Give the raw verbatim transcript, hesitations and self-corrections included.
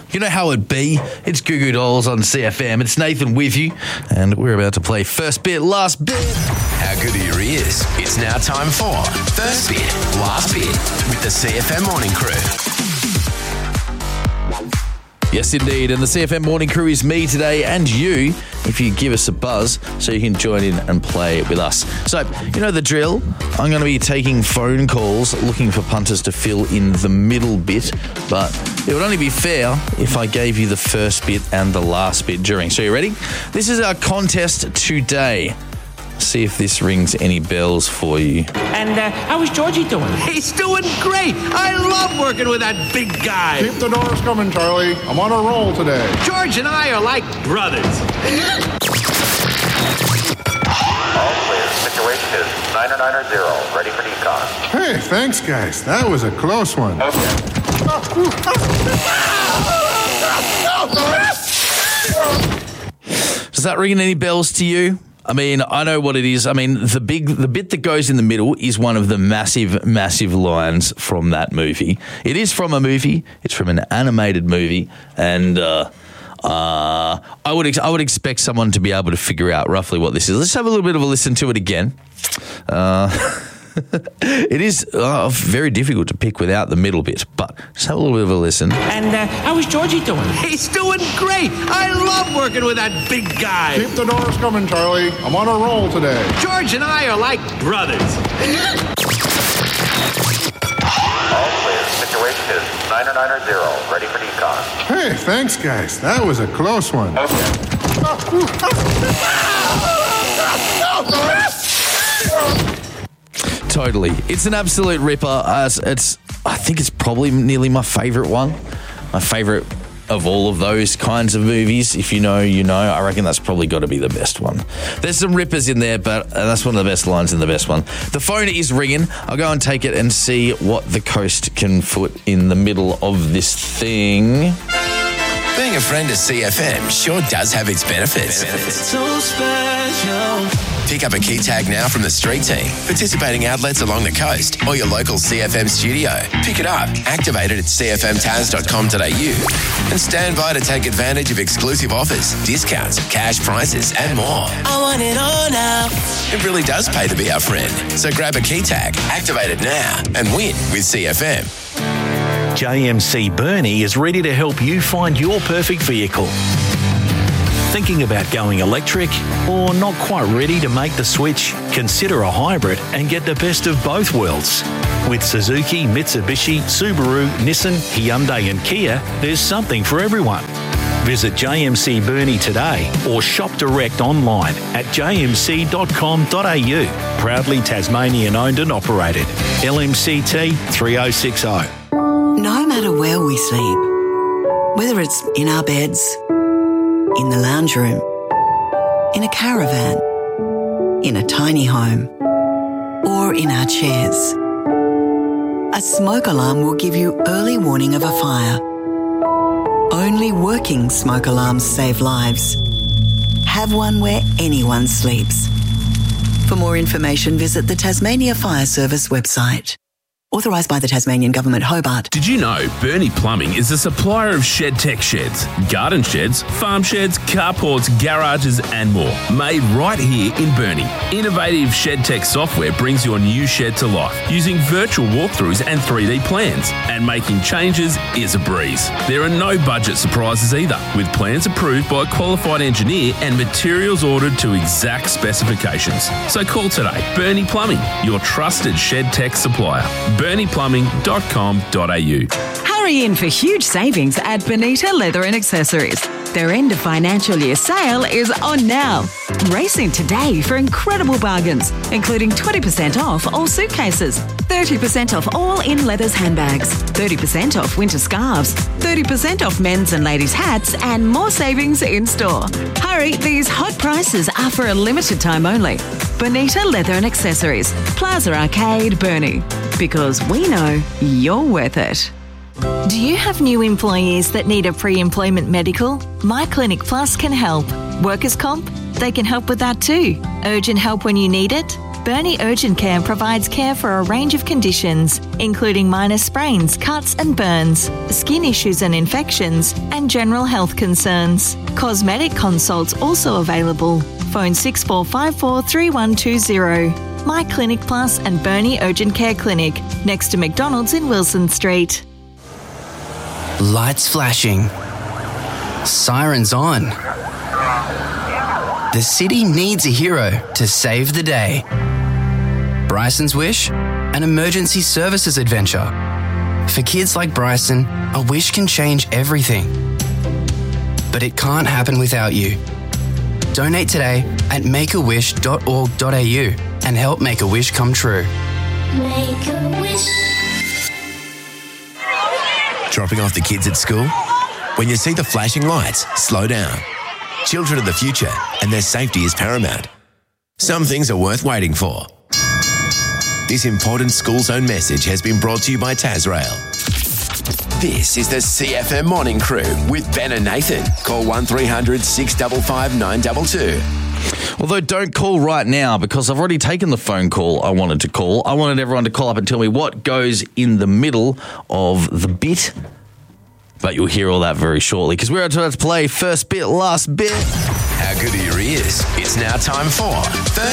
You know how it be. It's Goo Goo Dolls on C F M. It's Nathan with you, and we're about to play First Bit, Last Bit. How good are your ears? It's now time for First Bit, Last Bit with the C F M Morning Crew. Yes, indeed. And the C F M Morning Crew is me today and you, if you give us a buzz so you can join in and play with us. So, you know the drill. I'm going to be taking phone calls looking for punters to fill in the middle bit, but it would only be fair if I gave you the first bit and the last bit during. So you ready? This is our contest today. See if this rings any bells for you. And uh, how is Georgie doing? He's doing great. I love working with that big guy. Keep the doors coming, Charlie. I'm on a roll today. George and I are like brothers. All clear. Situation is niner niner zero. Ready for decon. Hey, thanks, guys. That was a close one. Okay. Does that ring any bells to you? I mean, I know what it is. I mean, the big, the bit that goes in the middle is one of the massive, massive lines from that movie. It is from a movie. It's from an animated movie, and uh, uh, I would, ex- I would expect someone to be able to figure out roughly what this is. Let's have a little bit of a listen to it again. Uh, it is uh, very difficult to pick without the middle bit, but just have a little bit of a listen. And uh, how is Georgie doing? He's doing great. I love working with that big guy. Keep the doors coming, Charlie. I'm on a roll today. George and I are like brothers. All clear. Situation is niner niner zero. Ready for decon. Hey, thanks, guys. That was a close one. Totally. It's an absolute ripper. Uh, it's, I think it's probably nearly my favourite one. My favourite of all of those kinds of movies. If you know, you know. I reckon that's probably got to be the best one. There's some rippers in there, but that's one of the best lines in the best one. The phone is ringing. I'll go and take it and see what the coast can put in the middle of this thing. Being a friend of C F M sure does have its benefits. So special. Pick up a key tag now from the street team, participating outlets along the coast, or your local C F M studio. Pick it up, activate it at c f m taz dot com dot a u, and stand by to take advantage of exclusive offers, discounts, cash prizes, and more. I want it all now. It really does pay to be our friend. So grab a key tag, activate it now, and win with C F M. J M C Burnie is ready to help you find your perfect vehicle. Thinking about going electric or not quite ready to make the switch? Consider a hybrid and get the best of both worlds. With Suzuki, Mitsubishi, Subaru, Nissan, Hyundai and Kia, there's something for everyone. Visit J M C Burnie today or shop direct online at j m c dot com dot a u. Proudly Tasmanian owned and operated. L M C T three oh six oh. No matter where we sleep, whether it's in our beds, in the lounge room, in a caravan, in a tiny home, or in our chairs, a smoke alarm will give you early warning of a fire. Only working smoke alarms save lives. Have one where anyone sleeps. For more information, visit the Tasmania Fire Service website. Authorised by the Tasmanian Government, Hobart. Did you know Burnie Plumbing is a supplier of shed tech sheds, garden sheds, farm sheds, carports, garages and more, made right here in Burnie. Innovative shed tech software brings your new shed to life using virtual walkthroughs and three D plans, and making changes is a breeze. There are no budget surprises either, with plans approved by a qualified engineer and materials ordered to exact specifications. So call today. Burnie Plumbing, your trusted shed tech supplier. burnie plumbing dot com dot a u. Hurry in for huge savings at Bonita Leather and Accessories. Their end of financial year sale is on now. Race in today for incredible bargains, including twenty percent off all suitcases, thirty percent off all in leathers handbags, thirty percent off winter scarves, thirty percent off men's and ladies' hats, and more savings in store. Hurry, these hot prices are for a limited time only. Bonita Leather and Accessories, Plaza Arcade, Burnie. Because we know you're worth it. Do you have new employees that need a pre-employment medical? My Clinic Plus can help. Workers' comp? They can help with that too. Urgent help when you need it? Bernie Urgent Care provides care for a range of conditions, including minor sprains, cuts and burns, skin issues and infections, and general health concerns. Cosmetic consults also available. Phone six four five four, three one two zero. My Clinic Plus and Bernie Urgent Care Clinic, next to McDonald's in Wilson Street. Lights flashing. Sirens on. The city needs a hero to save the day. Bryson's Wish? An emergency services adventure. For kids like Bryson, a wish can change everything. But it can't happen without you. Donate today at make a wish dot org dot a u and help make a wish come true. Make a wish. Dropping off the kids at school? When you see the flashing lights, slow down. Children are the future, and their safety is paramount. Some things are worth waiting for. This important school zone message has been brought to you by Tasrail. This is the C F M Morning Crew with Ben and Nathan. Call one three hundred six five five nine two two. Although don't call right now because I've already taken the phone call I wanted to call. I wanted everyone to call up and tell me what goes in the middle of the bit. But you'll hear all that very shortly because we're about to play first bit, last bit. How good are your ears? It's now time for